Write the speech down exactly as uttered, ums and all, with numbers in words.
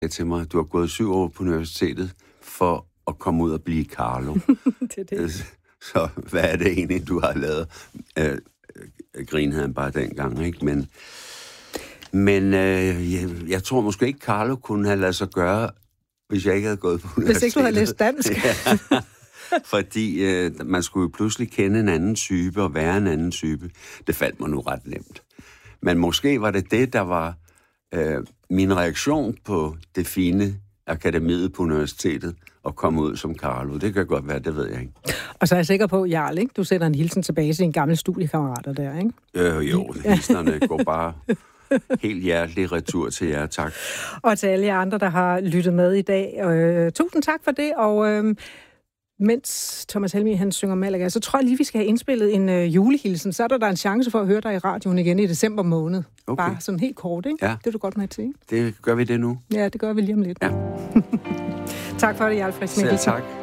til mig, du har gået syv år på universitetet for at komme ud og blive Carlo. Det er det. Så hvad er det egentlig, du har lavet? Øh, grinede han bare dengang, ikke? Men, men øh, jeg, jeg tror måske ikke, Carlo kunne have ladet sig gøre, hvis jeg ikke havde gået på universitetet. Hvis ikke du havde læst dansk. Ja. Fordi øh, man skulle jo pludselig kende en anden type og være en anden type. Det faldt mig nu ret nemt. Men måske var det det, der var øh, min reaktion på det fine akademiet på universitetet og komme ud som Carlo. Det kan godt være, det ved jeg ikke. Og så er jeg sikker på, Jarl, ikke? Du sætter en hilsen tilbage til en gammel studiekammerater der, ikke? Øh, jo, hilsnerne går bare helt hjertelig retur til jer. Tak. Og til alle jer andre, der har lyttet med i dag. Øh, tusind tak for det, og øh, mens Thomas Helmig, han synger Malaga, så tror jeg lige, vi skal have indspillet en øh, julehilsen. Så er der, der en chance for at høre dig i radioen igen i december måned. Okay. Bare sådan helt kort, ikke? Ja. Det er du godt med til, ikke? Det gør vi det nu. Ja, det gør vi lige om lidt. Ja. Tak for det, Jarl Friis Mikkelsen. Selv tak.